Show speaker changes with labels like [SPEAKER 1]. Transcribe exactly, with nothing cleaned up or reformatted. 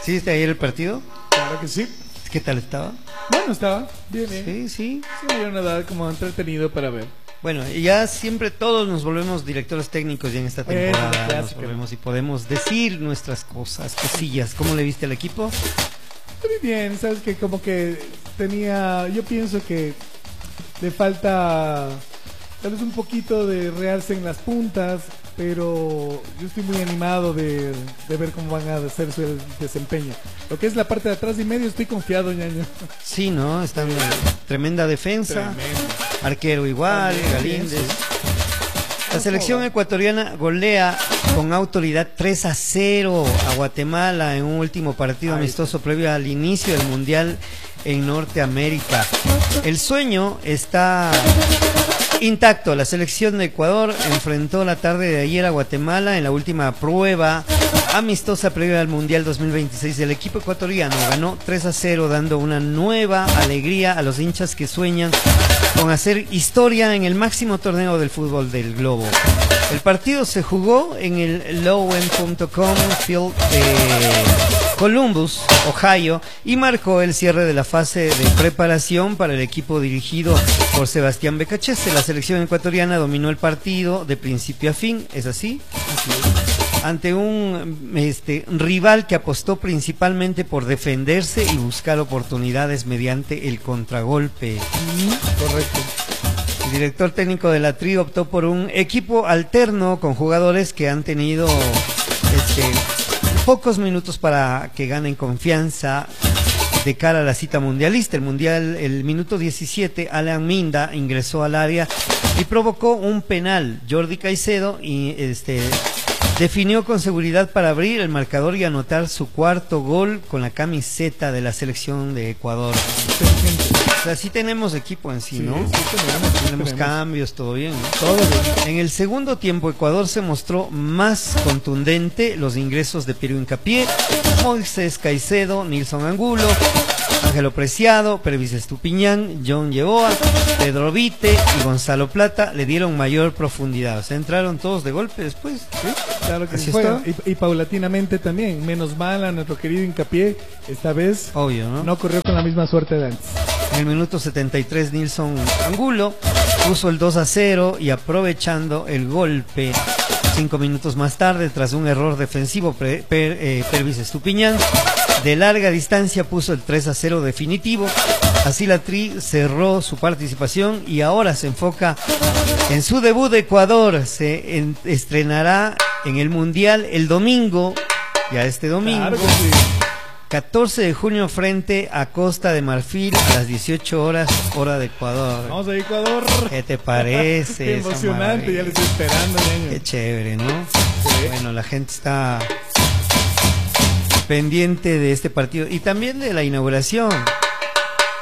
[SPEAKER 1] ¿Sí viste ayer el partido?
[SPEAKER 2] Claro que sí.
[SPEAKER 1] ¿Qué tal estaba?
[SPEAKER 2] Bueno, estaba bien, bien.
[SPEAKER 1] Sí, sí.
[SPEAKER 2] Sí, me dio una edad como entretenido para ver.
[SPEAKER 1] Bueno, y ya siempre todos nos volvemos directores técnicos ya en esta temporada.
[SPEAKER 2] Es
[SPEAKER 1] nos volvemos y podemos decir nuestras cosas, cosillas. ¿Cómo le viste al equipo?
[SPEAKER 2] Muy bien, sabes que como que tenía, yo pienso que le falta tal vez un poquito de realce en las puntas, pero yo estoy muy animado de, de ver cómo van a hacer su desempeño. Lo que es la parte de atrás y medio estoy confiado, ñaño.
[SPEAKER 1] Sí, ¿no? Está en tremenda defensa.
[SPEAKER 2] Tremendo.
[SPEAKER 1] Arquero igual,
[SPEAKER 2] También,
[SPEAKER 1] Galíndez.
[SPEAKER 2] sí.
[SPEAKER 1] La selección ecuatoriana golea con autoridad tres a cero a Guatemala en un último partido
[SPEAKER 2] Ay,
[SPEAKER 1] amistoso previo al inicio del Mundial en Norteamérica. El sueño está intacto. La selección de Ecuador enfrentó la tarde de ayer a Guatemala en la última prueba amistosa previa al Mundial dos mil veintiséis. El equipo ecuatoriano ganó tres a cero, dando una nueva alegría a los hinchas que sueñan con hacer historia en el máximo torneo del fútbol del globo. El partido se jugó en el lowen punto com Field de Columbus, Ohio, y marcó el cierre de la fase de preparación para el equipo dirigido por Sebastián Becachese. La selección ecuatoriana dominó el partido de principio a fin, ¿es así?
[SPEAKER 2] Así es.
[SPEAKER 1] Ante un este, rival que apostó principalmente por defenderse y buscar oportunidades mediante el contragolpe.
[SPEAKER 2] Correcto.
[SPEAKER 1] El director técnico de la Tri optó por un equipo alterno con jugadores que han tenido este, pocos minutos para que ganen confianza de cara a la cita mundialista. El mundial, el minuto diecisiete, Alan Minda ingresó al área y provocó un penal. Jordi Caicedo y este definió con seguridad para abrir el marcador y anotar su cuarto gol con la camiseta de la selección de Ecuador. O sea, sí tenemos equipo en sí, ¿no?
[SPEAKER 2] Sí, sí tenemos, sí
[SPEAKER 1] tenemos
[SPEAKER 2] tenemos.
[SPEAKER 1] cambios, todo bien, ¿no?
[SPEAKER 2] Todo bien.
[SPEAKER 1] En el segundo tiempo, Ecuador se mostró más contundente. Los ingresos de Piero Hincapié, Moisés Caicedo, Nilson Angulo, Ángelo Preciado, Pervis Estupiñán, John Yeboa, Pedro Vite y Gonzalo Plata le dieron mayor profundidad. O sea, entraron todos de golpe después.
[SPEAKER 2] Sí, claro que
[SPEAKER 1] Así
[SPEAKER 2] sí. Bueno,
[SPEAKER 1] está.
[SPEAKER 2] y, y paulatinamente también. Menos mal a nuestro querido Hincapié, esta vez
[SPEAKER 1] Obvio, ¿no?
[SPEAKER 2] no corrió con la misma suerte de antes.
[SPEAKER 1] En el minuto setenta y tres, Nilson Angulo puso el dos a cero y aprovechando el golpe, cinco minutos más tarde, tras un error defensivo, per, per, eh, Pervis Estupiñán de larga distancia puso el tres a cero definitivo. Así la Tri cerró su participación y ahora se enfoca en su debut de Ecuador. Se en, estrenará en el Mundial el domingo, ya este domingo.
[SPEAKER 2] Claro que sí.
[SPEAKER 1] catorce de junio frente a Costa de Marfil a las dieciocho horas, hora de Ecuador.
[SPEAKER 2] Vamos a Ecuador.
[SPEAKER 1] ¿Qué te parece?
[SPEAKER 2] Qué
[SPEAKER 1] esa
[SPEAKER 2] emocionante, ya le
[SPEAKER 1] maravilla?
[SPEAKER 2] estoy esperando, ñaño.
[SPEAKER 1] Qué chévere, ¿no?
[SPEAKER 2] Sí.
[SPEAKER 1] Bueno, la gente está pendiente de este partido y también de la inauguración.